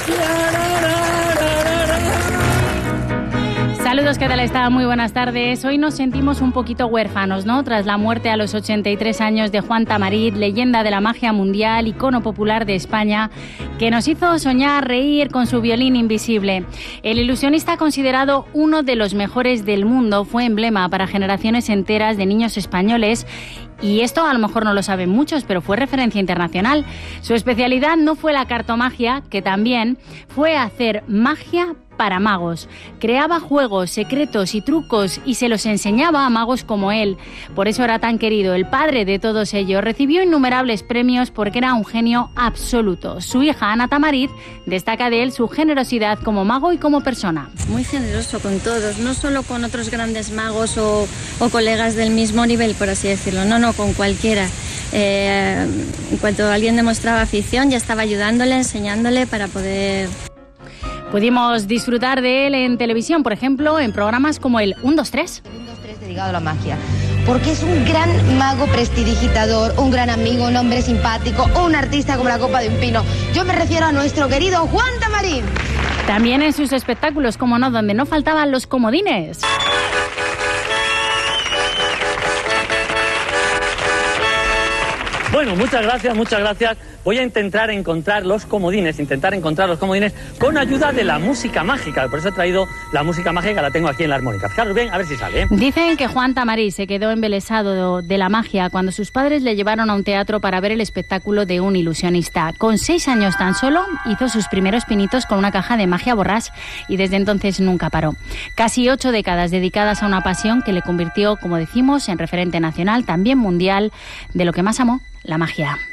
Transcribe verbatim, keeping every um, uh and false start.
Saludos, ¿qué tal está? Muy buenas tardes. Hoy nos sentimos un poquito huérfanos, ¿no? Tras la muerte a los ochenta y tres años de Juan Tamariz, leyenda de la magia mundial, icono popular de España, que nos hizo soñar, reír con su violín invisible. El ilusionista, considerado uno de los mejores del mundo, fue emblema para generaciones enteras de niños españoles. Y esto a lo mejor no lo saben muchos, pero fue referencia internacional. Su especialidad no fue la cartomagia, que también fue hacer magia para magos. Creaba juegos, secretos y trucos y se los enseñaba a magos como él. Por eso era tan querido. El padre de todos ellos recibió innumerables premios porque era un genio absoluto. Su hija Ana Tamariz destaca de él su generosidad como mago y como persona. Muy generoso con todos, no solo con otros grandes magos o, o colegas del mismo nivel, por así decirlo. No, no, con cualquiera. Eh, en cuanto alguien demostraba afición, ya estaba ayudándole, enseñándole para poder... Pudimos disfrutar de él en televisión, por ejemplo, en programas como el uno dos tres. El uno dos tres dedicado a la magia, porque es un gran mago prestidigitador, un gran amigo, un hombre simpático, un artista como la copa de un pino. Yo me refiero a nuestro querido Juan Tamariz. También en sus espectáculos, como no, donde no faltaban los comodines. Bueno, muchas gracias, muchas gracias. Voy a intentar encontrar los comodines, intentar encontrar los comodines con ayuda de la música mágica. Por eso he traído la música mágica, la tengo aquí en la armónica. Fijaros bien, a ver si sale, ¿eh? Dicen que Juan Tamariz se quedó embelesado de la magia cuando sus padres le llevaron a un teatro para ver el espectáculo de un ilusionista. Con seis años tan solo hizo sus primeros pinitos con una caja de magia borrás y desde entonces nunca paró. Casi ocho décadas dedicadas a una pasión que le convirtió, como decimos, en referente nacional, también mundial, de lo que más amó, la magia.